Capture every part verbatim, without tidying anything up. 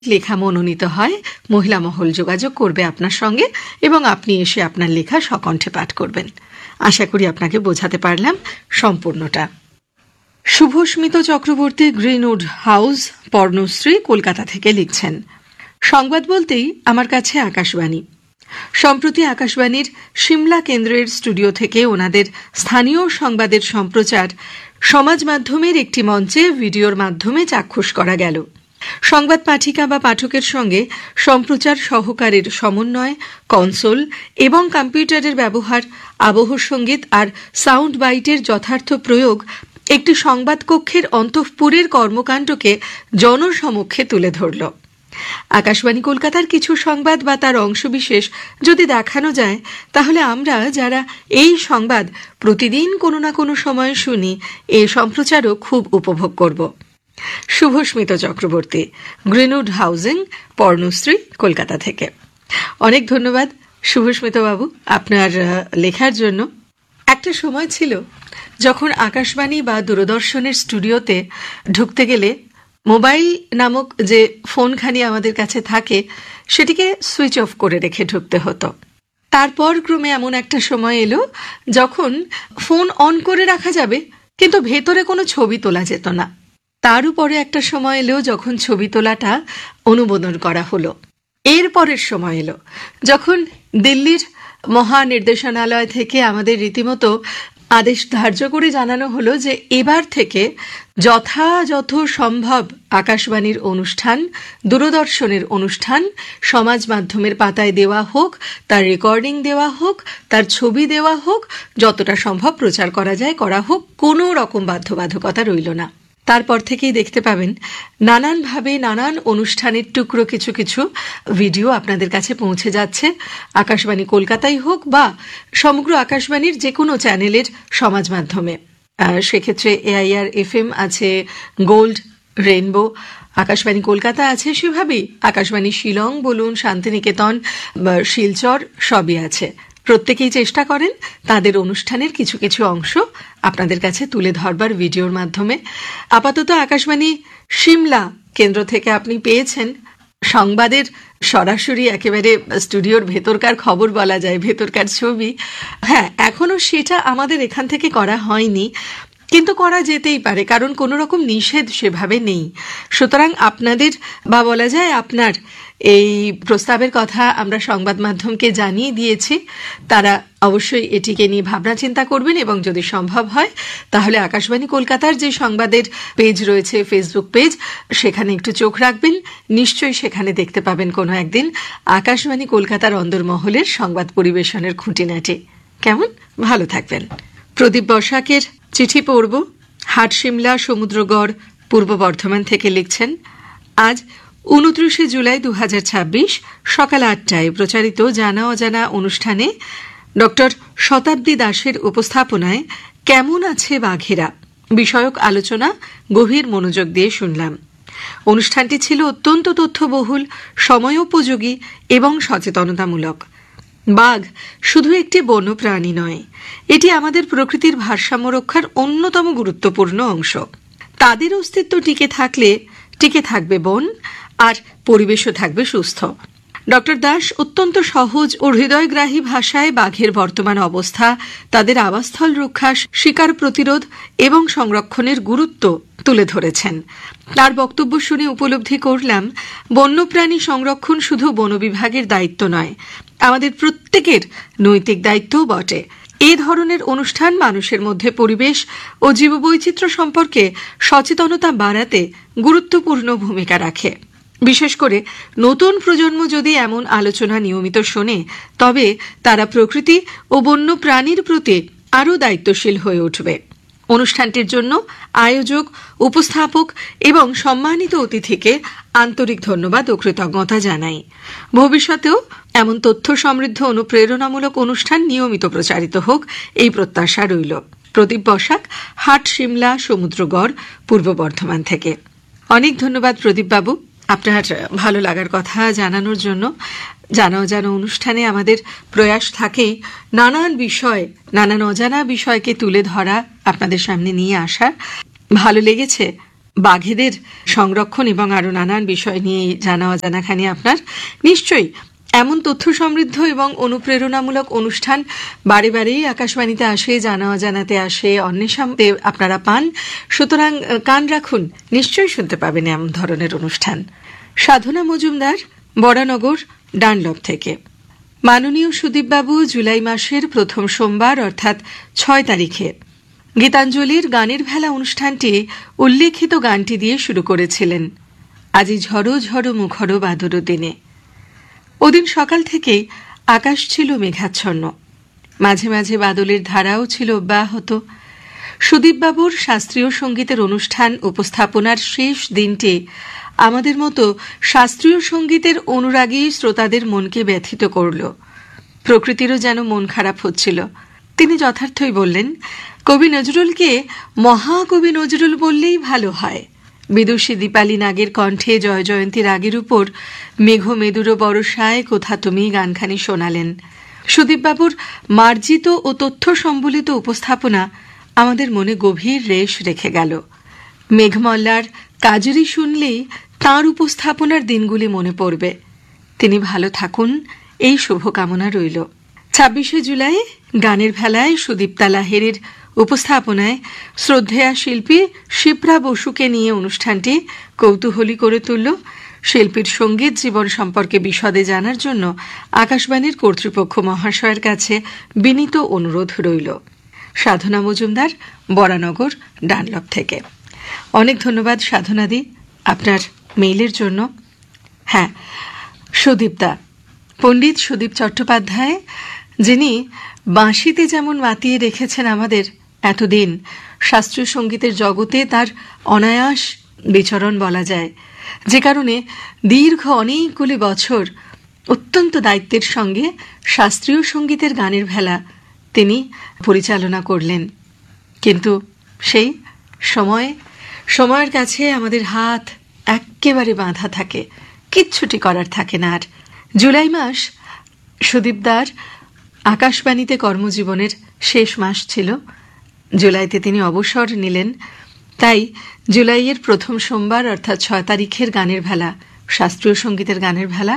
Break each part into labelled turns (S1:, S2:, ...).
S1: লেখা মনোনীত হয়, মহিলা মহল যোগাযোগ করবে আপনার সঙ্গে এবং আপনি এসে আপনার লেখা সকণ্ঠে পাঠ করবেন। আশা করি আপনাকে বোঝাতে পারলাম সম্পূর্ণটা। শুভস্মিত চক্রবর্তী, গ্রিনউড হাউস, পর্ণশ্রী, কলকাতা থেকে লিখছেন, সংবাদ বলতেই আমার কাছে আকাশবাণী। সম্প্রতি আকাশবাণীর সিমলা কেন্দ্রের স্টুডিও থেকে ওনাদের স্থানীয় সংবাদের সম্প্রচার সমাজ মাধ্যমের একটি মঞ্চে ভিডিওর মাধ্যমে চাক্ষুষ করা গেল। সংবাদ পাঠিকা বা পাঠকের সঙ্গে সম্প্রচার সহকারের সমন্বয়, কনসোল এবং কম্পিউটারের ব্যবহার, আবহ সঙ্গীত আর সাউন্ড বাইটের যথার্থ প্রয়োগ একটি সংবাদ কক্ষের অন্তঃপুরের কর্মকাণ্ডকে জনসমক্ষে তুলে ধরল। আকাশবাণী কলকাতার কিছু সংবাদ বা তার অংশবিশেষ যদি দেখানো যায়, তাহলে আমরা যারা এই সংবাদ প্রতিদিন কোনো না কোনো সময়ে শুনি, এই সম্প্রচারও খুব উপভোগ করব। শুভস্মিত চক্রবর্তী, গ্রিনউড হাউজিং, পর্ণশ্রী, কলকাতা থেকে। অনেক ধন্যবাদ শুভস্মিত বাবু আপনার লেখার জন্য। একটা সময় ছিল যখন আকাশবাণী বা দূরদর্শনের স্টুডিওতে ঢুকতে গেলে মোবাইল নামক যে ফোনখানি আমাদের কাছে থাকে সেটিকে সুইচ অফ করে রেখে ঢুকতে হতো। তারপর ক্রমে এমন একটা সময় এলো যখন ফোন অন করে রাখা যাবে, কিন্তু ভেতরে কোনো ছবি তোলা যেত না। তার উপরে একটা সময় এলো যখন ছবি তোলাটা অনুমোদন করা হলো। এর পরের সময় এলো যখন দিল্লির মহানির্দেশনালয় থেকে আমাদের রীতিমতো আদেশ ধার্য করে জানানো হলো যে এবার থেকে যথাযথ সম্ভব আকাশবাণীর অনুষ্ঠান, দূরদর্শনের অনুষ্ঠান সমাজ মাধ্যমের পাতায় দেওয়া হোক, তার রেকর্ডিং দেওয়া হোক, তার ছবি দেওয়া হোক, যতটা সম্ভব প্রচার করা যায় করা হোক, কোনো রকম বাধ্যবাধকতা রইল না। তারপর থেকেই দেখতে পাবেন নানানভাবে নানান অনুষ্ঠানের টুকরো কিছু কিছু ভিডিও আপনাদের কাছে পৌঁছে যাচ্ছে, আকাশবাণী কলকাতাই হোক বা সমগ্র আকাশবাণীর যে কোনো চ্যানেলের সমাজ মাধ্যমে। সেক্ষেত্রে এআইআর এফএম আছে, গোল্ড, রেইনবো, আকাশবাণী কলকাতা আছে, সেভাবেই আকাশবাণী শিলং বলুন, শান্তিনিকেতন, শিলচর সবই আছে। প্রত্যেকেই চেষ্টা করেন তাদের অনুষ্ঠানের কিছু কিছু অংশ আপনাদের কাছে তুলে ধরবার ভিডিওর মাধ্যমে। আপাতত আকাশবাণী সিমলা কেন্দ্র থেকে আপনি পেয়েছেন সংবাদের সরাসরি একেবারে স্টুডিওর ভেতরকার খবর বলা যায়, ভেতরকার ছবি। হ্যাঁ, এখনো সেটা আমাদের এখান থেকে করা হয়নি, কিন্তু করা যেতেই পারে, কারণ কোনো রকম নিষেধ সেভাবে নেই। সুতরাং আপনাদের বা বলা যায় আপনার এই প্রস্তাবের কথা আমরা সংবাদ মাধ্যমকে জানিয়ে দিয়েছি। তারা অবশ্যই এটিকে নিয়ে ভাবনা চিন্তা করবেন এবং যদি সম্ভব হয় তাহলে আকাশবাণী কলকাতার যে সংবাদের পেজ রয়েছে, ফেসবুক পেজ, সেখানে একটু চোখ রাখবেন। নিশ্চয়ই সেখানে দেখতে পাবেন কোনো একদিন আকাশবাণী কলকাতার অন্দরমহলের সংবাদ পরিবেশনের খুঁটিনাটি। কেমন? ভালো থাকবেন। প্রদীপ বসাকের চিঠি পড়ব। হাট সিমলা, সমুদ্রগড়, পূর্ব বর্ধমান থেকে লিখছেন, আজ উনত্রিশে জুলাই দু হাজার ছাব্বিশ সকাল আটটায় প্রচারিত জানা অজানা অনুষ্ঠানে ডক্টর শতাব্দী দাসের উপস্থাপনায় কেমন আছে বাঘেরা বিষয়ক আলোচনা গভীর মনোযোগ দিয়ে শুনলাম। অনুষ্ঠানটি ছিল অত্যন্ত তথ্যবহুল, সময়োপযোগী এবং সচেতনতামূলক। বাঘ শুধু একটি বন্যপ্রাণী নয়, এটি আমাদের প্রকৃতির ভারসাম্য রক্ষার অন্যতম গুরুত্বপূর্ণ অংশ। তাদের অস্তিত্ব টিকে থাকলে টিকে থাকবে বন, আর পরিবেশও থাকবে সুস্থ। ডক্টর দাস অত্যন্ত সহজ ও হৃদয়গ্রাহী ভাষায় বাঘের বর্তমান অবস্থা, তাদের আবাসস্থল রক্ষা, শিকার প্রতিরোধ এবং সংরক্ষণের গুরুত্ব তুলে ধরেছেন। তার বক্তব্য শুনে উপলব্ধি করলাম বন্যপ্রাণী সংরক্ষণ শুধু বন বিভাগের দায়িত্ব নয়, আমাদের প্রত্যেকের নৈতিক দায়িত্বও বটে। এ ধরনের অনুষ্ঠান মানুষের মধ্যে পরিবেশ ও জীববৈচিত্র্য সম্পর্কে সচেতনতা বাড়াতে গুরুত্বপূর্ণ ভূমিকা রাখে। বিশেষ করে নতুন প্রজন্ম যদি এমন আলোচনা নিয়মিত শোনে, তবে তারা প্রকৃতি ও বন্য প্রাণীর প্রতি আরও দায়িত্বশীল হয়ে উঠবে। অনুষ্ঠানটির জন্য আয়োজক, উপস্থাপক এবং সম্মানিত অতিথিকে আন্তরিক ধন্যবাদ ও কৃতজ্ঞতা জানাই। ভবিষ্যতেও এমন তথ্য সমৃদ্ধ অনুপ্রেরণামূলক অনুষ্ঠান নিয়মিত প্রচারিত হোক, এই প্রত্যাশা রইল। প্রদীপ বসাক, হাট সিমলা, সমুদ্রগড়, পূর্ব বর্ধমান থেকে। অনেক ধন্যবাদ প্রদীপ বাবু আপনার ভালো লাগার কথা জানানোর জন্য। জানা অজানা অনুষ্ঠানে আমাদের প্রয়াস থাকেই নানান বিষয়, নানান অজানা বিষয়কে তুলে ধরা, আপনাদের সামনে নিয়ে আসা। ভালো লেগেছে বাঘেদের সংরক্ষণ এবং আরো নানান বিষয় নিয়ে জানা অজানাখানি আপনার। নিশ্চয়ই এমন তথ্য সমৃদ্ধ এবং অনুপ্রেরণামূলক অনুষ্ঠান বারে বারেই আকাশবাণীতে আসে, জানা অজানাতে আসে, অন্বেষণে আপনারা পান। সুতরাং কান রাখুন, নিশ্চয়ই শুনতে পাবেন এমন ধরনের অনুষ্ঠান। সাধনা মজুমদার, বরানগর, ডানলপ থেকে। মাননীয় সুদীপবাবু জুলাই মাসের প্রথম সোমবার অর্থাৎ ছয় তারিখে গীতাঞ্জলির গানের ভেলা অনুষ্ঠানটি উল্লেখিত গানটি দিয়ে শুরু করেছিলেন। আজি ঝড়ো ঝড়ো মুখরো বাদর দিনে। ওদিন সকাল থেকেই আকাশ ছিল মেঘাচ্ছন্ন, মাঝে মাঝে বাদলের ধারাও ছিল অব্যাহত। সুদীপবাবুর শাস্ত্রীয় সঙ্গীতের অনুষ্ঠান উপস্থাপনার শেষ দিনটি আমাদের মতো শাস্ত্রীয় সঙ্গীতের অনুরাগী শ্রোতাদের মনকে ব্যথিত করল। প্রকৃতিরও যেন মন খারাপ হচ্ছিল। তিনি যথার্থই বললেন, কবি নজরুলকে মহাকবি নজরুল বললেই ভালো হয়। বিদুষী দীপালি নাগের কণ্ঠে জয় জয়ন্তী রাগের উপর মেঘ মেদুর বরসায় কোথা তুমি গানখানি শোনালেন। সুদীপবাবুর মার্জিত ও তথ্য সম্বলিত উপস্থাপনা আমাদের মনে গভীর রেশ রেখে গেল। মেঘমল্লার কাজরি শুনলেই তাঁর উপস্থাপনার দিনগুলি মনে পড়বে। তিনি ভালো থাকুন, এই শুভকামনা রইল। ছাব্বিশে জুলাই গানের ভেলায় সুদীপ্তা লাহিড়ীর উপস্থাপনায় শ্রদ্ধেয়া শিল্পী শিপ্রা বসুকে নিয়ে অনুষ্ঠানটি কৌতূহলী করে তুলল। শিল্পীর সঙ্গীত জীবন সম্পর্কে বিশদে জানার জন্য আকাশবাণীর কর্তৃপক্ষ মহাশয়ের কাছে বিনীত অনুরোধ রইল। সাধনা মজুমদার, বরানগর, ডানলপ থেকে। অনেক ধন্যবাদ সাধনাদি আপনার মেইলের জন্য। হ্যাঁ, সুদীপদা, পণ্ডিত সুদীপ চট্টোপাধ্যায়, যিনি বাঁশিতে যেমন মাতিয়ে রেখেছেন আমাদের এতদিন, শাস্ত্রীয় সঙ্গীতের জগতে তার অনায়াস বিচরণ বলা যায়, যে কারণে দীর্ঘ অনেকগুলি বছর অত্যন্ত দায়িত্বের সঙ্গে শাস্ত্রীয় সঙ্গীতের গানের ভেলা তিনি পরিচালনা করলেন। কিন্তু সেই সময় সময়ের কাছে আমাদের হাত একেবারে বাঁধা থাকে, কিচ্ছুটি করার থাকে না আর। জুলাই মাস সুদীপদার আকাশবাণীতে কর্মজীবনের শেষ মাস ছিল। জুলাইতে তিনি অবসর নিলেন। তাই জুলাইয়ের প্রথম সোমবার অর্থাৎ ছয় তারিখের গানের ভেলা, শাস্ত্রীয় সঙ্গীতের গানের ভেলা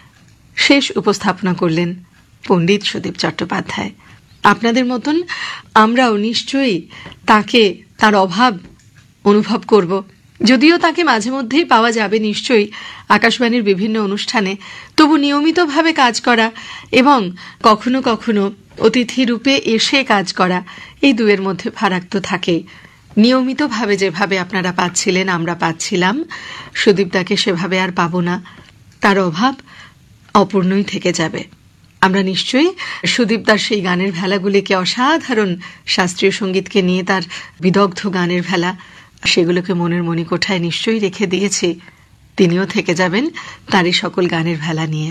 S1: শেষ উপস্থাপনা করলেন পণ্ডিত সুদীপ চট্টোপাধ্যায়। আপনাদের মতন আমরাও নিশ্চয়ই তাকে, তার অভাব অনুভব করব। যদিও তাকে মাঝে মধ্যেই পাওয়া যাবে নিশ্চয়ই আকাশবাণীর বিভিন্ন অনুষ্ঠানে, তবু নিয়মিতভাবে কাজ করা এবং কখনো কখনো অতিথি রূপে এসে কাজ করা, এই দুয়ের মধ্যে ফারাক তো থাকেই। নিয়মিতভাবে যেভাবে আপনারা পাচ্ছিলেন, আমরা পাচ্ছিলাম, সুদীপদাকে সেভাবে আর পাবো না। তার অভাব অপূর্ণই থেকে যাবে। আমরা নিশ্চয়ই সুদীপদার সেই গানের ভেলাগুলিকে, অসাধারণ শাস্ত্রীয় সঙ্গীতকে নিয়ে তার বিদগ্ধ গানের ভেলা, সেগুলোকে মনের মণিকোঠায় নিশ্চয়ই রেখে দিয়েছি। তিনিও থেকে যাবেন তারই সকল গানের ভেলা নিয়ে।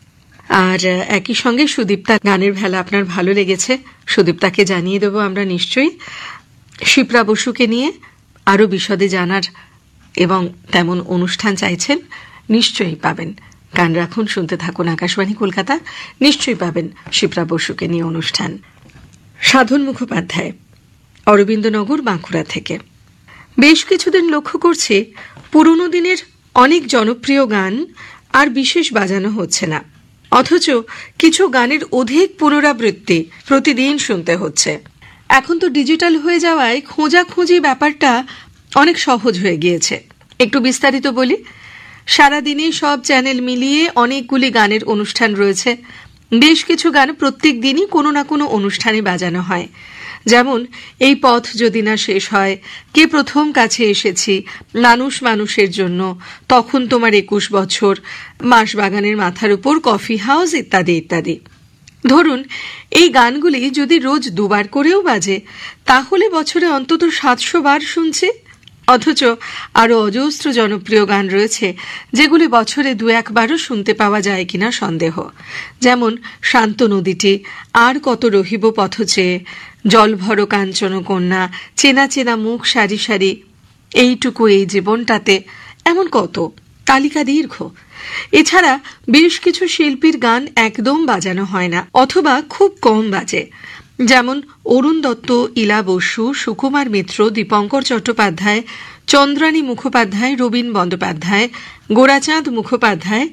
S1: আর একই সঙ্গে সুদীপ্তা গানের ভেলা আপনার ভালো লেগেছে, সুদীপ্তাকে জানিয়ে দেবো আমরা নিশ্চয়ই। শিপ্রা বসুকে নিয়ে আরও বিশদে জানার এবং তেমন অনুষ্ঠান চাইছেন, নিশ্চয়ই পাবেন। কান রাখুন, শুনতে থাকুন আকাশবাণী কলকাতা, নিশ্চয়ই পাবেন শিপ্রা বসুকে নিয়ে অনুষ্ঠান। সাধন মুখোপাধ্যায়, অরবিন্দনগর, বাঁকুড়া থেকে। বেশ কিছুদিন লক্ষ্য করছি পুরনো দিনের অনেক জনপ্রিয় গান আর বিশেষ বাজানো হচ্ছে না, অথচ কিছু গানের অধিক পুনরাবৃত্তি প্রতিদিন শুনতে হচ্ছে। এখন তো ডিজিটাল হয়ে যাওয়ায় খোঁজাখুঁজি ব্যাপারটা অনেক সহজ হয়ে গিয়েছে। একটু বিস্তারিত বলি। সারাদিনে সব চ্যানেল মিলিয়ে অনেকগুলি গানের অনুষ্ঠান রয়েছে। বেশ কিছু গান প্রত্যেক দিনই কোনো না কোনো অনুষ্ঠানে বাজানো হয়, যেমন এই পথ যদি না শেষ হয়, কে প্রথম কাছে এসেছি, মানুষ মানুষের জন্য, তখন তোমার একুশ বছর, মাস বাগানের মাথার উপর, কফি হাউস, ইত্যাদি ইত্যাদি। ধরুন এই গানগুলি যদি রোজ দুবার করেও বাজে, তাহলে বছরে অন্তত সাতশো বার শুনছি। অথচ আরও অজস্র জনপ্রিয় গান রয়েছে যেগুলি বছরে দু একবারও শুনতে পাওয়া যায় কিনা সন্দেহ, যেমন শান্ত নদীটি, আর কত রহিব পথ চেয়ে, জল ভরো কাঞ্চন কন্যা, চেনা চেনা মুখ সারি সারি, এইটুকু এই জীবনটাতে, এমন কত, তালিকা দীর্ঘ। এছাড়া বেশ কিছু শিল্পীর গান একদম বাজানো হয় না, অথবা খুব কম বাজে, যেমন অরুণ দত্ত, ইলা বসু, সুকুমার মিত্র, দীপঙ্কর চট্টোপাধ্যায়, চন্দ্রানী মুখোপাধ্যায়, রবীন বন্দ্যোপাধ্যায়, গোরাচাঁদ মুখোপাধ্যায়,